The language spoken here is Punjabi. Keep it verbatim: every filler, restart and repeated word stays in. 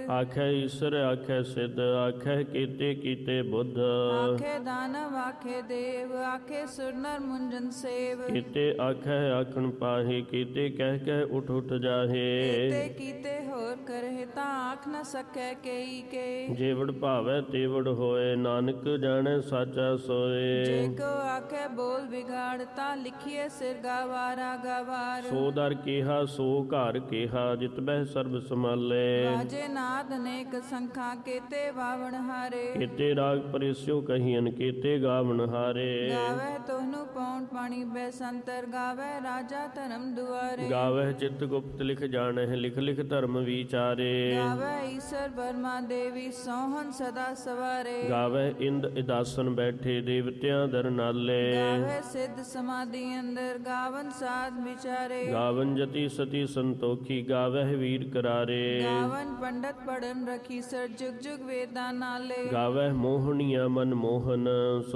ਆਖੈ ਈਸਰ ਆਖੈ ਸਿੱਧ ਆਖੈ ਕੀਤੇ ਕੀਤੇ ਬੁੱਧ ਆਖੇ ਦਾਨਵ ਆਖੇ ਦੇਵ ਆਖੇ ਸੁਰ ਨਰ ਮੁੰਜਨ ਸੇਵ ਕੀਤੇ ਆਖੈ ਆਖਣ ਪਾਹੇ ਕੀਤੇ ਕਹਿ ਕਹਿ ਉਠ ਉਠ ਜਾਹੇ ਕੀਤੇ ਕੀਤੇ ਹੋਰ ਕਰਹਿ ਤਾਂ ਆਖ ਨ ਸਕੈ ਕਈ ਕੇ ਜੇਵੜ ਭਾਵੈ ਤੇਵੜ ਹੋਏ ਨਾਨਕ ਜਾਣੈ ਸਾਚਾ ਸੋਏ ਜੇ ਕੋ ਆਖੇ ਬੋਲ ਵਿਗਾੜ ਤਾਂ ਲਿਖੀਏ ਸਿਰ ਗਾਵਾਰਾ ਗਵਾਰ ਸੋ ਦਰ ਕੀਹਾ ਸੋ ਘਰ ਕੀਹਾ ਜਿਤ ਬਹਿ ਸਰਬ ਸਮਾਲੇ ਵਾਜੇ ਨਾਦ ਅਨੇਕ ਸੰਖਾ ਕੀਤੇ ਵਾਵਣ ਹਾਰੇ ਕੀਤੇ ਰਾਗ ਪਰਿਸਿਓ ਕਹੀਨ ਕੀਤੇ ਗਾਵਣ ਹਾਰੇ ਗਾਵੇ ਤੋਹਨੂੰ ਪੌਣ ਪਾਣੀ ਬੈਸੰਤਰ ਗਾਵੇ ਰਾਜਾ ਧਰਮ ਦੁਆਰੇ ਗਾਵਹਿ ਚਿਤ ਗੁਪਤ ਲਿਖ ਜਾਣਹਿ ਲਿਖ ਲਿਖ ਧਰਮ ਵਿਚਾਰੇ ਗਾਵੇ ਈਸ਼ਰ ਬਰਮਾ ਦੇਵੀ ਸੋਹਣ ਸਦਾ ਸਵਾਰੇ ਗਾਵਹਿ ਇੰਦ ਇਦਾਸਨ ਬੈਠੇ ਦੇਵਤਿਆਂ ਦਰ ਨਾਲੇ ਗਾਵੇ ਸਿੱਧ ਸਮਾਧੀ ਅੰਦਰ ਗਾਵਨ ਸਾਧ ਵਿਚਾਰੇ ਗਾਵਨ ਜਤੀ ਸਤੀ ਸੰਤੋਖੀ ਗਾਵਹਿ ਵੀਰ ਕਰਾਰੇ ਗਾਵਨ ਪੰਡਤ ਪੜਨ ਰਖੀ ਸਰ ਜੁਗ ਜੁਗ ਵੇਦਾਂ ਨਾਲੇ ਗਾਵਹਿ ਮੋਹਣੀਆ ਮਨ ਮੋਹਨ